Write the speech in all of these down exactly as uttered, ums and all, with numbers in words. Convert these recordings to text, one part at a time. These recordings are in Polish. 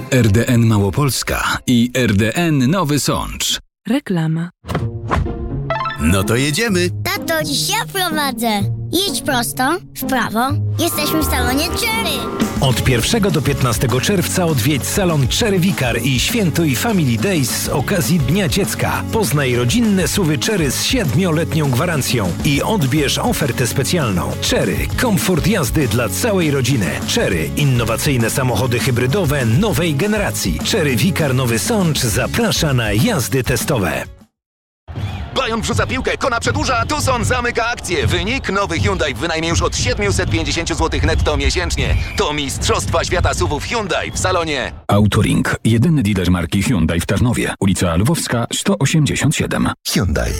R D N Małopolska i R D N Nowy Sącz. Reklama. No to jedziemy. Tato, dziś ja prowadzę. Jedź prosto, w prawo. Jesteśmy w salonie Cherry. Od pierwszego do piętnastego czerwca odwiedź salon Cherry Vicar i świętuj Family Days z okazji Dnia Dziecka. Poznaj rodzinne S U V-y Cherry z siedmioletnią gwarancją i odbierz ofertę specjalną. Cherry. Komfort jazdy dla całej rodziny. Cherry. Innowacyjne samochody hybrydowe nowej generacji. Cherry Vicar Nowy Sącz zaprasza na jazdy testowe. Bajon wrzuca piłkę, Kona przedłuża, Tucson zamyka akcję. Wynik: nowy Hyundai w wynajmie już od siedemset pięćdziesiąt złotych netto miesięcznie. To Mistrzostwa Świata S U V-ów Hyundai w salonie. Autoring. Jedyny dealer marki Hyundai w Tarnowie. Ulica Lwowska sto osiemdziesiąt siedem. Hyundai.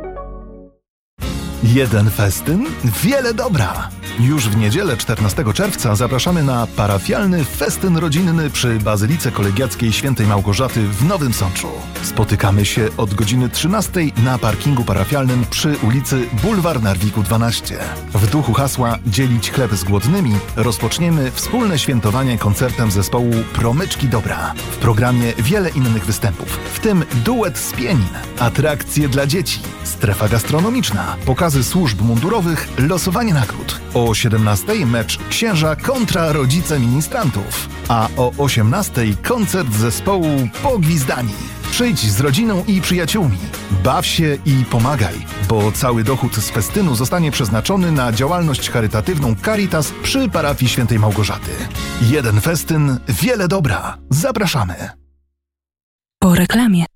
Jeden festyn, wiele dobra. Już w niedzielę czternastego czerwca zapraszamy na parafialny festyn rodzinny przy Bazylice Kolegiackiej Świętej Małgorzaty w Nowym Sączu. Spotykamy się od godziny trzynastej na parkingu parafialnym przy ulicy Bulwar Narwiku dwanaście. W duchu hasła „Dzielić chleb z głodnymi” rozpoczniemy wspólne świętowanie koncertem zespołu Promyczki Dobra. W programie wiele innych występów, w tym duet z Pienin, atrakcje dla dzieci, strefa gastronomiczna, pokazy służb mundurowych, losowanie nagród. O siedemnastej mecz księża kontra rodzice ministrantów, a o osiemnastej koncert zespołu Pogwizdani. Przyjdź z rodziną i przyjaciółmi. Baw się i pomagaj, bo cały dochód z festynu zostanie przeznaczony na działalność charytatywną Caritas przy parafii Świętej Małgorzaty. Jeden festyn, wiele dobra. Zapraszamy. Po reklamie.